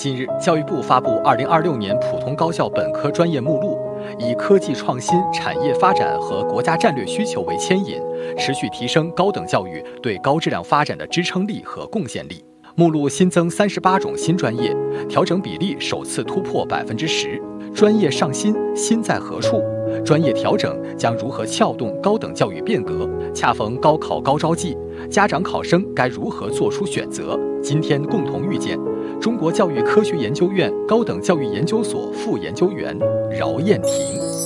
近日，教育部发布2026年普通高校本科专业目录，以科技创新、产业发展和国家战略需求为牵引，持续提升高等教育对高质量发展的支撑力和贡献力。目录新增38种新专业，调整比例首次突破10%。专业上新，新在何处？专业调整将如何撬动高等教育变革？恰逢高考高招季，家长考生该如何做出选择？今天共同遇见中国教育科学研究院高等教育研究所副研究员饶燕婷。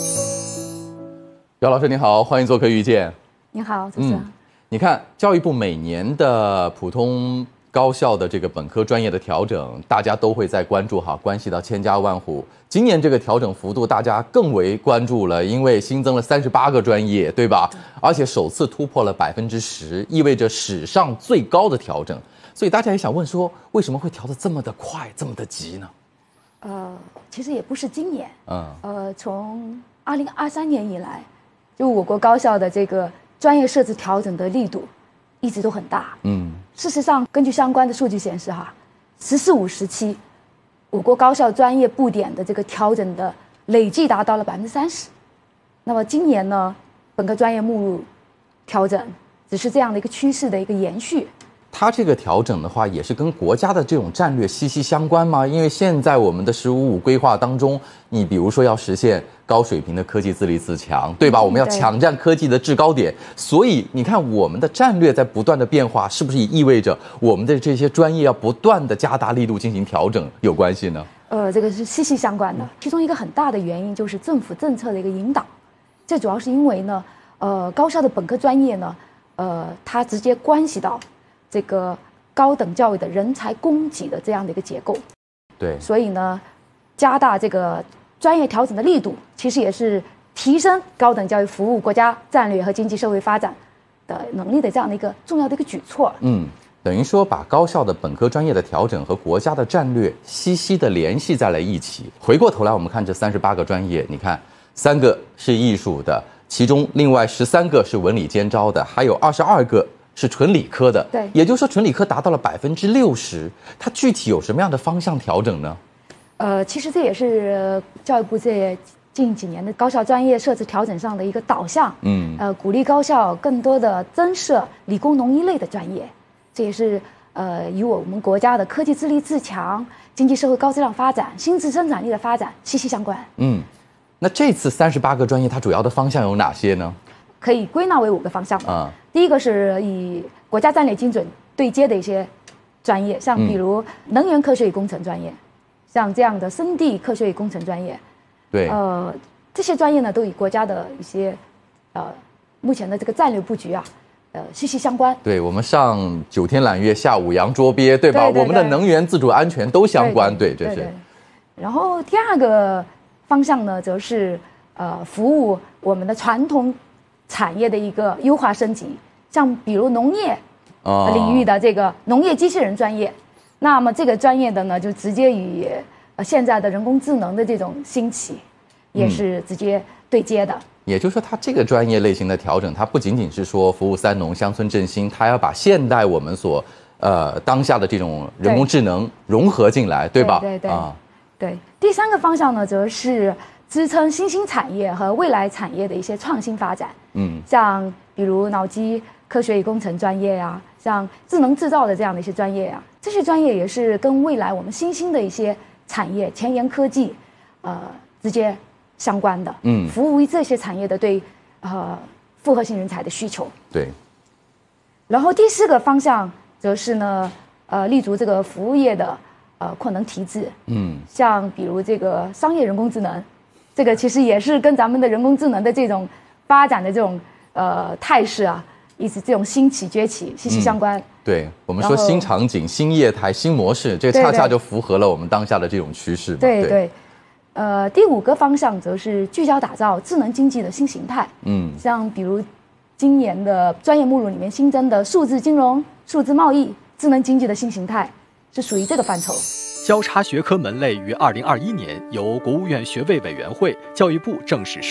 饶老师您好，欢迎做客遇见。 您好，主持人。 你看，教育部每年的普通高校的这个本科专业的调整，大家都会在关注哈，关系到千家万户。今年这个调整幅度，大家更为关注了，因为新增了38个专业，对吧？而且首次突破了10%，意味着史上最高的调整。所以大家也想问说，为什么会调得这么的快，这么的急呢？ 其实也不是今年，从2023年以来，就我国高校的这个专业设置调整的力度一直都很大。事实上，根据相关的数据显示，“十四五”时期，我国高校专业布点的这个调整的累计达到了30%。那么今年呢，本科专业目录调整只是这样的一个趋势的一个延续。 它这个调整的话，也是跟国家的这种战略息息相关吗？因为现在我们的“15+5”规划当中，你比如说要实现高水平的科技自立自强，对吧？我们要抢占科技的制高点，所以你看我们的战略在不断的变化，是不是也意味着我们的这些专业要不断的加大力度进行调整有关系呢？ 这个是息息相关的。其中一个很大的原因就是政府政策的一个引导，这主要是因为呢，高校的本科专业呢，它直接关系到这个高等教育的人才供给的这样的一个结构， 对， 所以呢，加大这个专业调整的力度，其实也是提升高等教育服务国家战略和经济社会发展的能力的这样的一个重要的一个举措。 等于说把高校的本科专业的调整和国家的战略息息的联系在了一起。回过头来，我们看这38个专业，你看3个是艺术的，其中另外13个是文理兼招的，还有22个是纯理科的， 对， 也就是说纯理科达到了60%，它具体有什么样的方向调整呢？ 其实这也是教育部这近几年的高校专业设置调整上的一个导向，鼓励高校更多的增设理工农医类的专业，这也是与我们国家的科技自立自强、经济社会高质量发展、新质生产力的发展息息相关。 那这次38个专业它主要的方向有哪些呢？ 可以归纳为5个方向。第一个是以国家战略精准对接的一些专业，像比如能源科学与工程专业，像这样的生地科学与工程专业， 对， 这些专业呢都与国家的一些目前的这个战略布局息息相关。 对，我们上9天揽月，下5洋捉鳖，对吧？ 对， 我们的能源自主安全都相关，对，这是。 然后第二个方向呢，则是服务我们的传统产业的一个优化升级，像比如农业领域的这个农业机器人专业，那么这个专业的呢，就直接与现在的人工智能的这种兴起，也是直接对接的。 也就是说，它这个专业类型的调整，它不仅仅是说服务3农、乡村振兴，它要把现代我们所当下的这种人工智能融合进来，对吧？ 对。第3个方向呢，则是支撑新兴产业和未来产业的一些创新发展。像比如脑机科学与工程专业呀，像智能制造的这样的一些专业呀，这些专业也是跟未来我们新兴的一些产业、前沿科技，直接相关的。服务于这些产业的对复合型人才的需求。 对。 然后第4个方向则是呢，立足这个服务业的扩能提质。像比如这个商业人工智能，这个其实也是跟咱们的人工智能的这种发展的这种态势一直这种兴起崛起息息相关。 对，我们说新场景、新业态、新模式，这恰恰就符合了我们当下的这种趋势。 对。第5个方向则是聚焦打造智能经济的新形态。像比如今年的专业目录里面新增的数字金融、数字贸易、智能经济的新形态，是属于这个范畴。 交叉学科门类于2021年由国务院学位委员会、教育部正式